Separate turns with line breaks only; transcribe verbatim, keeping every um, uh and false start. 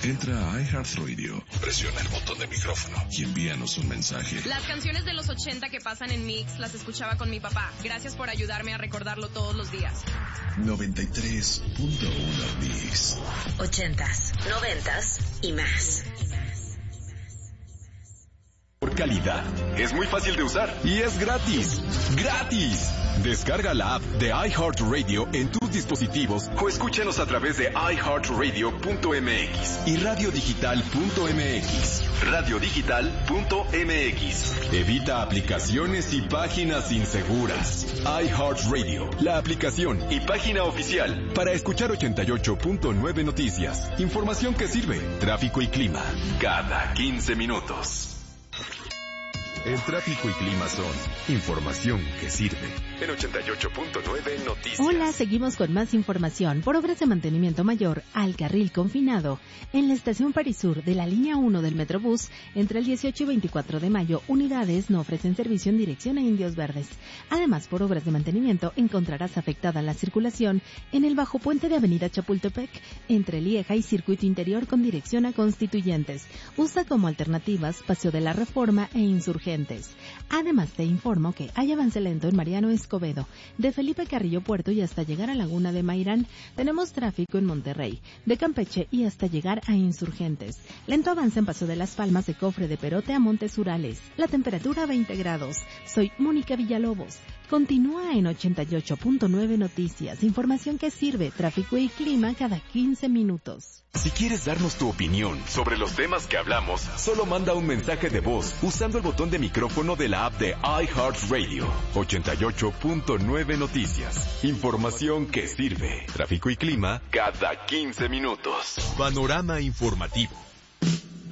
Entra a iHeartRadio, presiona el botón de micrófono y envíanos un mensaje.
Las canciones de los ochenta que pasan en Mix las escuchaba con mi papá. Gracias por ayudarme a recordarlo todos los días.
noventa y tres punto uno Mix.
Ochentas, noventas y más.
Por calidad. Es muy fácil de usar y es gratis. ¡Gratis! Descarga la app de iHeartRadio en tus dispositivos o escúchanos a través de i heart radio punto m x y radio digital punto m x. radio digital punto m x. Evita aplicaciones y páginas inseguras. iHeartRadio, la aplicación y página oficial para escuchar ochenta y ocho punto nueve Noticias. Información que sirve. Tráfico y clima. Cada quince minutos. El tráfico y clima son información que sirve. En ochenta y ocho punto nueve Noticias.
Hola, seguimos con más información. Por obras de mantenimiento mayor al carril confinado, en la estación Parisur de la línea uno del Metrobús, entre el dieciocho y veinticuatro de mayo, unidades no ofrecen servicio en dirección a Indios Verdes. Además, por obras de mantenimiento, encontrarás afectada la circulación en el bajo puente de Avenida Chapultepec, entre Lieja y Circuito Interior con dirección a Constituyentes. Usa como alternativas Paseo de la Reforma e Insurgentes. Además, te informo que hay avance lento en Mariano Escobedo, de Felipe Carrillo Puerto y hasta llegar a Laguna de Mairán. Tenemos tráfico en Monterrey, de Campeche y hasta llegar a Insurgentes. Lento avance en Paso de las Palmas, de Cofre de Perote a Montes Urales. La temperatura veinte grados. Soy Mónica Villalobos. Continúa en ochenta y ocho punto nueve Noticias. Información que sirve. Tráfico y clima cada quince minutos.
Si quieres darnos tu opinión sobre los temas que hablamos, solo manda un mensaje de voz usando el botón de micrófono de la app de iHeartRadio. ochenta y ocho punto nueve Noticias. Información que sirve. Tráfico y clima cada quince minutos. Panorama informativo.